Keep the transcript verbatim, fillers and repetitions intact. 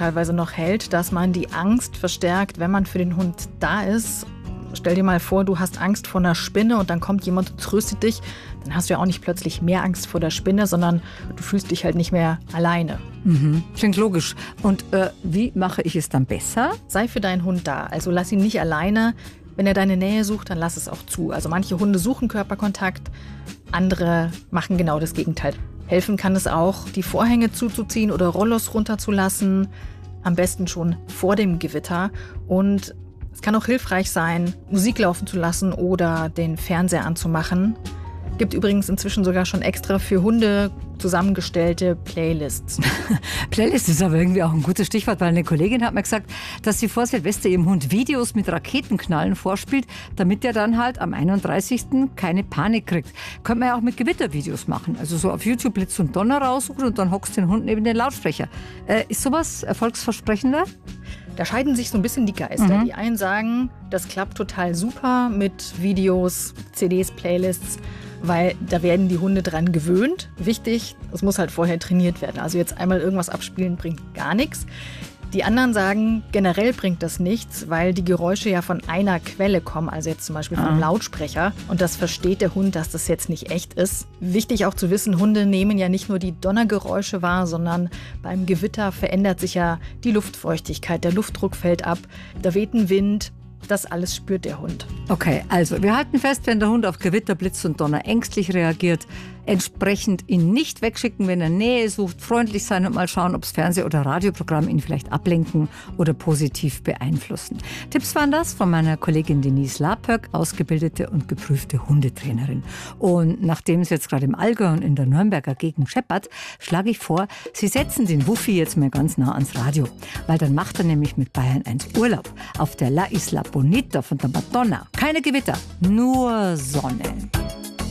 teilweise noch hält, dass man die Angst verstärkt, wenn man für den Hund da ist. Stell dir mal vor, du hast Angst vor einer Spinne und dann kommt jemand und tröstet dich. Dann hast du ja auch nicht plötzlich mehr Angst vor der Spinne, sondern du fühlst dich halt nicht mehr alleine. Mhm. Klingt logisch. Und äh, wie mache ich es dann besser? Sei für deinen Hund da. Also lass ihn nicht alleine. Wenn er deine Nähe sucht, dann lass es auch zu. Also manche Hunde suchen Körperkontakt, andere machen genau das Gegenteil. Helfen kann es auch, die Vorhänge zuzuziehen oder Rollos runterzulassen. Am besten schon vor dem Gewitter. Und es kann auch hilfreich sein, Musik laufen zu lassen oder den Fernseher anzumachen. Gibt übrigens inzwischen sogar schon extra für Hunde zusammengestellte Playlists. Playlist ist aber irgendwie auch ein gutes Stichwort, weil eine Kollegin hat mir gesagt, dass sie vor Silvester ihrem Hund Videos mit Raketenknallen vorspielt, damit er dann halt am einunddreißigsten keine Panik kriegt. Könnte man ja auch mit Gewittervideos machen. Also so auf YouTube Blitz und Donner raussuchen und dann hockst den Hund neben den Lautsprecher. Äh, ist sowas erfolgsversprechender? Da scheiden sich so ein bisschen die Geister. Mhm. Die einen sagen, das klappt total super mit Videos, C Ds, Playlists, weil da werden die Hunde dran gewöhnt. Wichtig, es muss halt vorher trainiert werden. Also jetzt einmal irgendwas abspielen bringt gar nichts. Die anderen sagen, generell bringt das nichts, weil die Geräusche ja von einer Quelle kommen, also jetzt zum Beispiel vom Lautsprecher. Und das versteht der Hund, dass das jetzt nicht echt ist. Wichtig auch zu wissen, Hunde nehmen ja nicht nur die Donnergeräusche wahr, sondern beim Gewitter verändert sich ja die Luftfeuchtigkeit, der Luftdruck fällt ab, da weht ein Wind. Das alles spürt der Hund. Okay, also wir halten fest, wenn der Hund auf Gewitter, Blitz und Donner ängstlich reagiert, entsprechend ihn nicht wegschicken, wenn er Nähe sucht, freundlich sein und mal schauen, ob das Fernseh- oder Radioprogramm ihn vielleicht ablenken oder positiv beeinflussen. Tipps waren das von meiner Kollegin Denise Lapöck, ausgebildete und geprüfte Hundetrainerin. Und nachdem es jetzt gerade im Allgäu und in der Nürnberger Gegend scheppert, schlage ich vor, Sie setzen den Wuffi jetzt mal ganz nah ans Radio, weil dann macht er nämlich mit Bayern eins Urlaub auf der La Isla Bonita von der Madonna. Keine Gewitter, nur Sonne.